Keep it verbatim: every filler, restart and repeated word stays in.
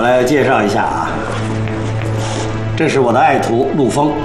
我来介绍一下啊，这是我的爱徒陆枫，